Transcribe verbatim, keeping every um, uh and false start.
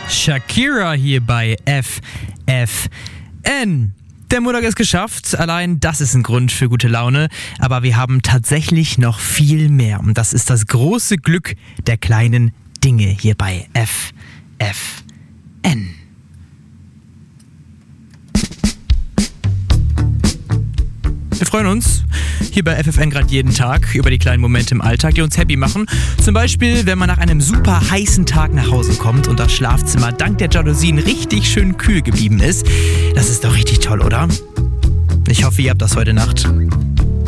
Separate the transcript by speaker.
Speaker 1: Shakira hier bei F F N. Der Montag ist geschafft, allein das ist ein Grund für gute Laune, aber wir haben tatsächlich noch viel mehr und das ist das große Glück der kleinen Dinge hier bei F F N. Wir freuen uns hier bei F F N gerade jeden Tag über die kleinen Momente im Alltag, die uns happy machen. Zum Beispiel, wenn man nach einem super heißen Tag nach Hause kommt und das Schlafzimmer dank der Jalousien richtig schön kühl geblieben ist. Das ist doch richtig toll, oder? Ich hoffe, ihr habt das heute Nacht.